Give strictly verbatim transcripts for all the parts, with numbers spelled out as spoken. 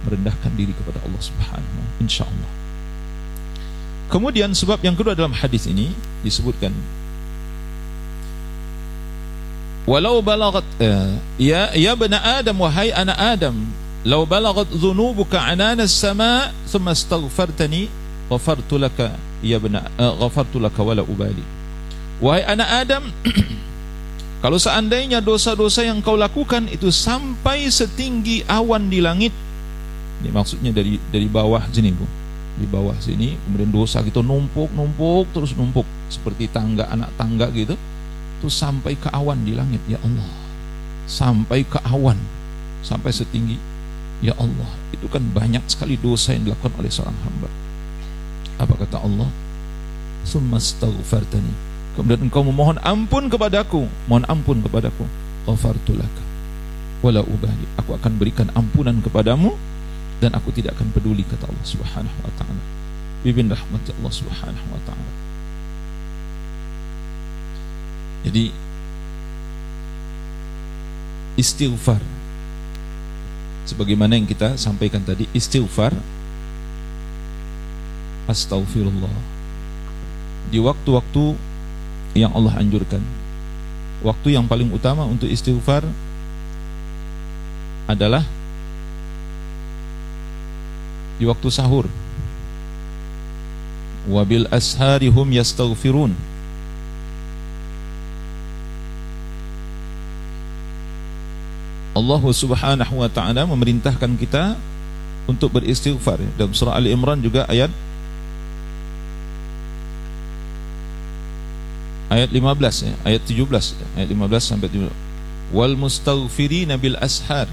merendahkan diri kepada Allah Subhanahu wa taala, insyaallah. Kemudian sebab yang kedua dalam hadis ini disebutkan, walau balagat uh, ya ya bani Adam, wahai anak Adam, law balagat dhunubuka anana as-sama thumma astaghfartani ghafartu laka ya bani uh, ghafartu laka wala ubali. Wahai anak Adam, kalau seandainya dosa-dosa yang kau lakukan itu sampai setinggi awan di langit, ini maksudnya dari dari bawah sini, Bu. Di bawah sini, kemudian dosa gitu numpuk, numpuk, terus numpuk seperti tangga, anak tangga gitu, terus sampai ke awan di langit, ya Allah, sampai ke awan, sampai setinggi, ya Allah, itu kan banyak sekali dosa yang dilakukan oleh seorang hamba. Apa kata Allah? Tsumma astaghfartani, kemudian engkau memohon ampun kepadaku, mohon ampun kepadaku, ghafartu laka wala ubali, aku akan berikan ampunan kepadamu dan aku tidak akan peduli, kata Allah Subhanahu wa taala. Bibin rahmat Allah Subhanahu wa taala. Jadi istighfar, sebagaimana yang kita sampaikan tadi, istighfar, astaghfirullah, di waktu-waktu yang Allah anjurkan. Waktu yang paling utama untuk istighfar adalah di waktu sahur. Wabil ashari hum yastaghfirun. Allah Subhanahu wa taala memerintahkan kita untuk beristighfar. Dalam surah Ali Imran juga ayat ayat lima belas ya, ayat tujuh belas, ayat lima belas sampai tujuh belas. Wal mustaghfirina bil ashar.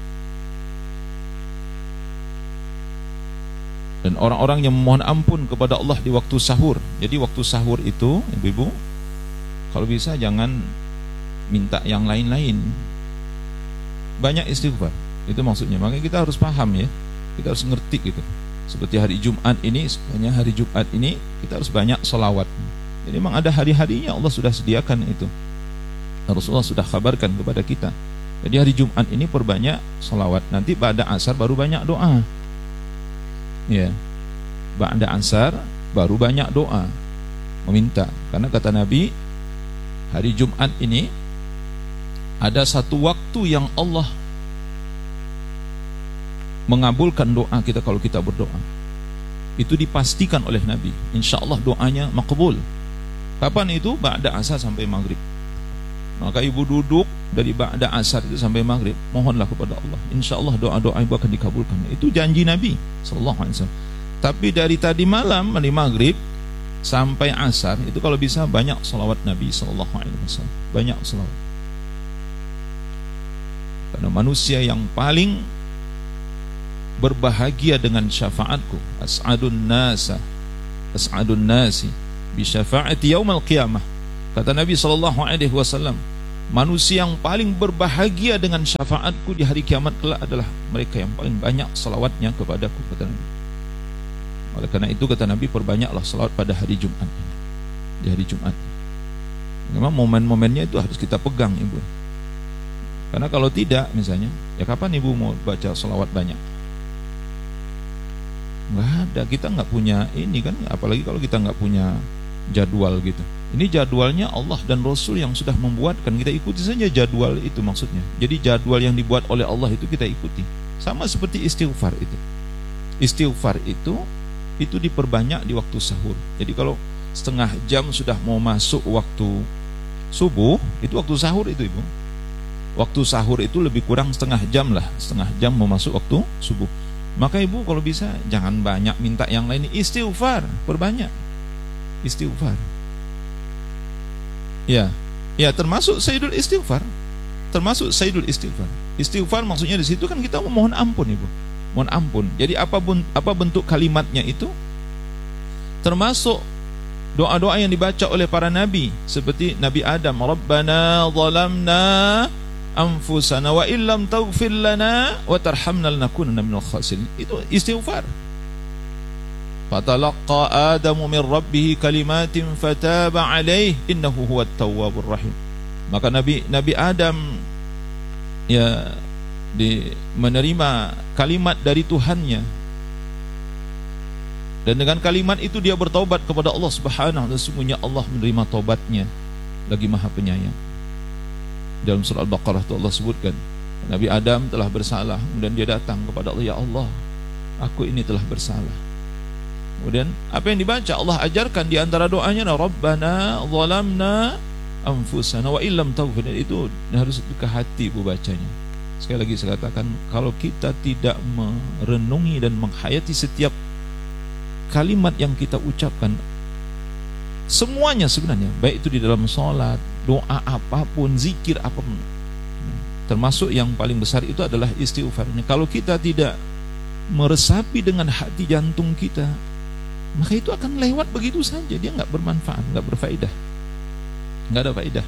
Dan orang-orang yang memohon ampun kepada Allah di waktu sahur. Jadi waktu sahur itu, ibu-ibu, kalau bisa jangan minta yang lain-lain, banyak istighfar. Itu maksudnya. Makanya kita harus paham ya, kita harus ngerti gitu. Seperti hari Jumat ini, sebenarnya hari Jumat ini kita harus banyak sholawat. Jadi memang ada hari-harinya, Allah sudah sediakan itu, Rasulullah sudah kabarkan kepada kita. Jadi hari Jumat ini perbanyak sholawat. Nanti pada asar baru banyak doa. Ya, ba'da asar baru banyak doa meminta, karena kata Nabi, hari Jumat ini ada satu waktu yang Allah mengabulkan doa kita kalau kita berdoa. Itu dipastikan oleh Nabi, insya Allah doanya makbul. Kapan itu? Ba'da asar sampai maghrib. Maka ibu duduk dari ba'da asar itu sampai maghrib, mohonlah kepada Allah, insya Allah doa-doa ibu akan dikabulkan. Itu janji Nabi sallallahu alaihi wasallam. Tapi dari tadi malam, dari maghrib sampai asar, itu kalau bisa banyak salawat Nabi sallallahu alaihi wasallam, banyak salawat. Karena manusia yang paling berbahagia dengan syafaatku, as'adun nasa as'adun nasi bi syafaati yaumil qiyamah, kata Nabi sallallahu alaihi wasallam, manusia yang paling berbahagia dengan syafaatku di hari kiamat kelak adalah mereka yang paling banyak salawatnya kepadaku, kata Nabi. Oleh karena itu kata Nabi, perbanyaklah salawat pada hari Jumat, di hari Jumat. Memang momen-momennya itu harus kita pegang, ibu. Karena kalau tidak, misalnya, ya kapan ibu mau baca salawat banyak? Nggak ada, kita nggak punya ini kan, apalagi kalau kita nggak punya jadwal gitu. Ini jadwalnya Allah dan Rasul yang sudah membuatkan, kita ikuti saja jadwal itu maksudnya. Jadi jadwal yang dibuat oleh Allah itu kita ikuti. Sama seperti istighfar itu. Istighfar itu itu diperbanyak di waktu sahur. Jadi kalau setengah jam sudah mau masuk waktu subuh, itu waktu sahur itu, ibu. Waktu sahur itu lebih kurang setengah jam lah, setengah jam mau masuk waktu subuh. Maka ibu kalau bisa jangan banyak minta yang lain, istighfar, perbanyak istighfar. Ya, ya termasuk sayyidul istighfar, termasuk sayyidul istighfar. Istighfar maksudnya di situ kan kita memohon ampun, ibu, mohon ampun. Jadi apa apa bentuk kalimatnya itu? Termasuk doa-doa yang dibaca oleh para nabi, seperti Nabi Adam, Rabbana zalamna anfusana wa illam taghfir lana wa tarhamna lanakunanna minal khasirin. Itu istighfar. Fatalaqqa Adamu min rabbih kalimatin fataba alaihi innahu huwat tawwabur rahim. Maka Nabi Nabi Adam ya di menerima kalimat dari Tuhannya, dan dengan kalimat itu dia bertaubat kepada Allah Subhanahu wa taala, sesungguhnya Allah menerima taubatnya lagi Maha Penyayang. Dalam surah Al-Baqarah itu Allah sebutkan Nabi Adam telah bersalah, kemudian dia datang kepada Allah, ya Allah, aku ini telah bersalah. Kemudian apa yang dibaca, Allah ajarkan di antara doanya, Rabbana zalamna anfusana wa illam taghfir. Itu harus ke hati bu bacanya. Sekali lagi saya katakan, kalau kita tidak merenungi dan menghayati setiap kalimat yang kita ucapkan, semuanya sebenarnya, baik itu di dalam sholat, doa apapun, zikir apapun, termasuk yang paling besar itu adalah istighfarnya. Kalau kita tidak meresapi dengan hati jantung kita, maka itu akan lewat begitu saja. Dia nggak bermanfaat, nggak berfaedah, nggak ada faedah.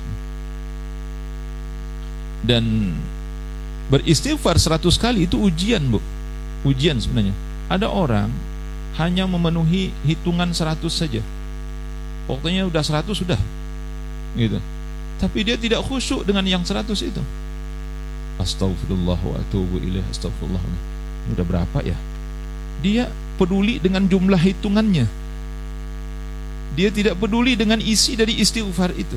Dan beristighfar seratus kali itu ujian, bu, ujian sebenarnya. Ada orang hanya memenuhi hitungan seratus saja, pokoknya udah seratus sudah gitu, tapi dia tidak khusyuk dengan yang seratus itu. Astaghfirullah wa atubu ilaih, astaghfirullah. Udah berapa ya? Dia peduli dengan jumlah hitungannya, dia tidak peduli dengan isi dari istighfar itu.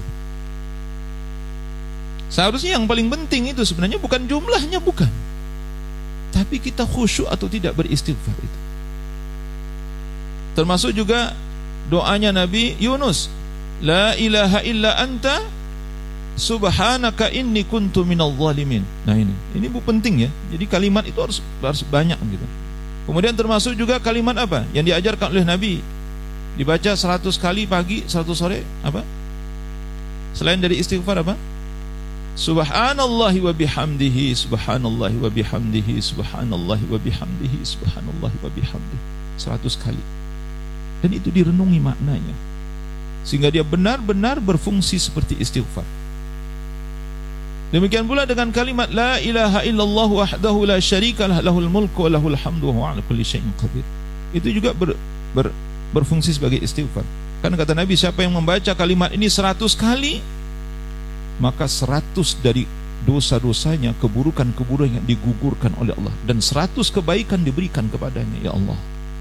Seharusnya yang paling penting itu sebenarnya bukan jumlahnya, bukan, tapi kita khusyuk atau tidak beristighfar itu. Termasuk juga doanya Nabi Yunus, la ilaha illa anta subhanaka inni kuntu minal zalimin. Nah ini, ini bu penting ya. Jadi kalimat itu harus harus banyak gitu. Kemudian termasuk juga kalimat apa yang diajarkan oleh Nabi, dibaca seratus kali pagi, seratus sore, apa? Selain dari istighfar apa? Subhanallahi wa bihamdihi, subhanallahi wa bihamdihi, subhanallahi wa bihamdihi, subhanallahi wa bihamdihi, seratus kali. Dan itu direnungi maknanya, sehingga dia benar-benar berfungsi seperti istighfar. Demikian pula dengan kalimat la ilaha illallah wahdahu la syarikalah lahul mulku wa lahul hamdu wa ala kulli syai'in qadir. Itu juga ber, ber, berfungsi sebagai istighfar. Kan kata Nabi, siapa yang membaca kalimat ini seratus kali, maka seratus dari dosa-dosanya, keburukan-keburukan yang digugurkan oleh Allah, dan seratus kebaikan diberikan kepadanya. Ya Allah.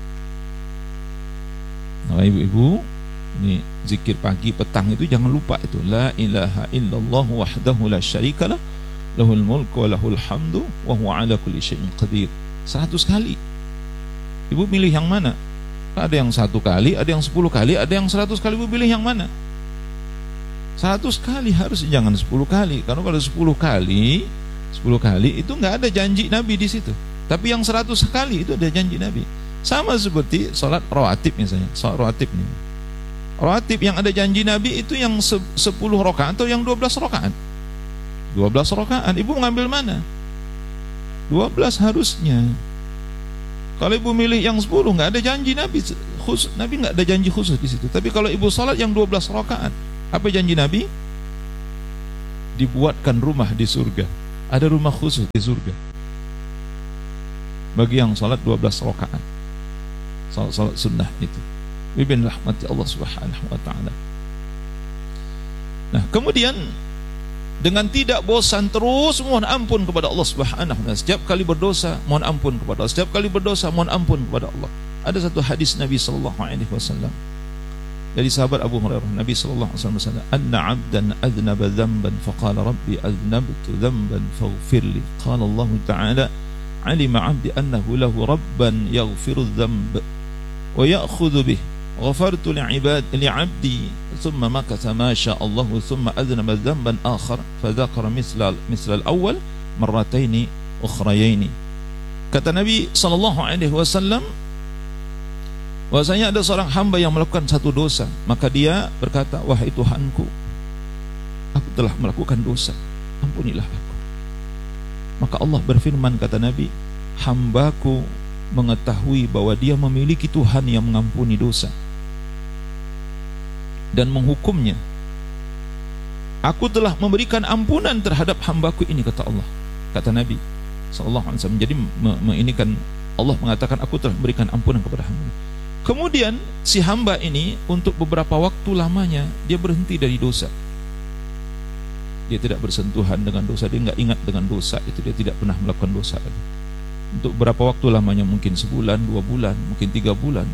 Nah ibu-ibu, ini zikir pagi petang itu jangan lupa itu, la ilaha illallah wahdahu la syarikalah lahul mulku wa lahul hamdu wa huwa ala kulli syai'in qadir. Seratus kali. Ibu pilih yang mana? Ada yang satu kali, ada yang sepuluh kali, ada yang seratus kali. Ibu pilih yang mana? Seratus kali harus, jangan sepuluh kali. Karena kalau sepuluh kali, sepuluh kali itu nggak ada janji Nabi di situ. Tapi yang seratus kali itu ada janji Nabi. Sama seperti sholat rawatib misalnya, sholat rawatib nih. Rawatib yang ada janji Nabi itu yang sepuluh rakaat atau yang dua belas rakaat? dua belas rakaat. Ibu ngambil mana? dua belas harusnya. Kalau ibu milih yang sepuluh, nggak ada janji Nabi khusus. Nabi nggak ada janji khusus di situ. Tapi kalau ibu sholat yang dua belas rakaat, apa janji Nabi? Dibuatkan rumah di surga. Ada rumah khusus di surga bagi yang salat dua belas rakaat, salat sunnah itu. Ibn rahmati Allah Subhanahu wa taala. Nah, kemudian dengan tidak bosan terus mohon ampun kepada Allah Subhanahu wa taala. Setiap kali berdosa mohon ampun kepada Allah. Setiap kali berdosa mohon ampun kepada Allah. Ada satu hadis Nabi sallallahu alaihi wasallam dari sahabat Abu Hurairah, Nabi sallallahu alaihi wasallam bersabda, "Anna 'abdan adnaba dhanban faqala rabbi adnabtu dhanban faghfirli." Qala Allah Ta'ala, "'Alima 'abdi annahu lahu rabban yaghfiru dhanba wa ya'khudhu bih. Ghafartu li'ibad li'abdi thumma makatha ma syaa Allah thumma adnaba dhanban akhar fadhakara mithla mithla al-awwal marrataini ukhrayaini." Kata Nabi sallallahu alaihi wasallam, bahwasanya ada seorang hamba yang melakukan satu dosa, maka dia berkata, wahai Tuhanku, aku telah melakukan dosa, ampunilah aku. Maka Allah berfirman, kata Nabi, hambaku mengetahui bahwa dia memiliki Tuhan yang mengampuni dosa dan menghukumnya. Aku telah memberikan ampunan terhadap hambaku ini, kata Allah, kata Nabi sallallahu alaihi wasallam. Jadi ini kan Allah mengatakan, aku telah memberikan ampunan kepada hamba. Kemudian si hamba ini untuk beberapa waktu lamanya dia berhenti dari dosa. dia tidak bersentuhan dengan dosa, dia nggak ingat dengan dosa itu, dia tidak pernah melakukan dosa lagi. Untuk berapa waktu lamanya? Mungkin sebulan, dua bulan, mungkin tiga bulan,